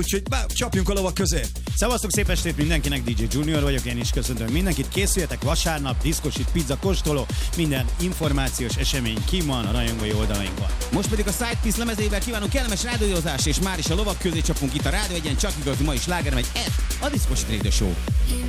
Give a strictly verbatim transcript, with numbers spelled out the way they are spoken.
Úgyhogy bá, csapjunk a lovak közé. Szevasztok, szép estét mindenkinek, dé dzsé Junior vagyok, én is köszöntöm mindenkit. Készüljetek, vasárnap, diszkosít, pizza, kóstoló, minden információs esemény kim van a rajongói oldalainkon. Most pedig a Sidepiece lemezével kívánunk kellemes rádiózást, és már is a lovak közé csapunk itt a Rádió Egyen, csak igazi mai sláger megy, ez a Diszkosít Radio Show.